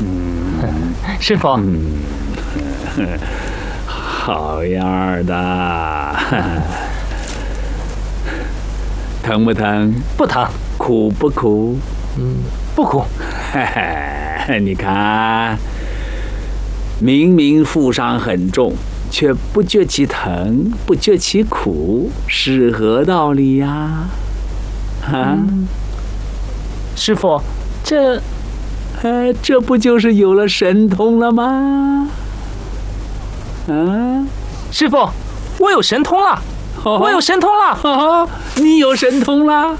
师傅， 好样儿的，疼不疼？ 不疼， 苦不苦？ 不苦。 你看，明明负伤很重，却不觉其疼，不觉其苦，是何道理呀？ 师傅， 这不就是有了神通了吗？ 师傅，我有神通了，我有神通了！ 你有神通了？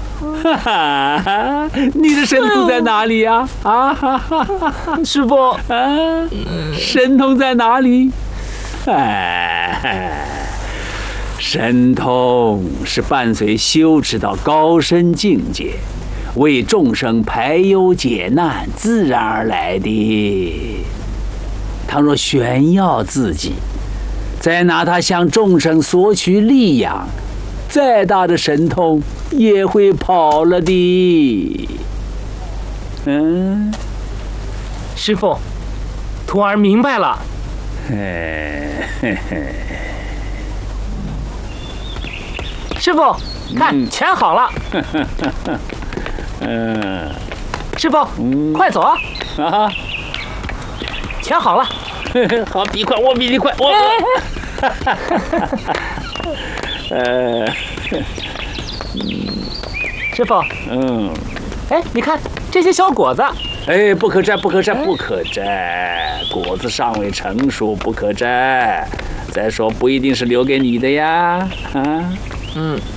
你的神通在哪里呀？ 师傅， 神通在哪里？神通是伴随修持到高深境界，为众生排忧解难自然而来的。倘若炫耀自己，再拿它向众生索取利养，再大的神通也会跑了的。 师傅，徒儿明白了。师傅，看，全好了。师傅，快走啊！全好了。 好，比快，我比你快， 师傅，你看这些小果子。 不可摘，不可摘，不可摘！果子尚未成熟，不可摘。再说，不一定是留给你的呀，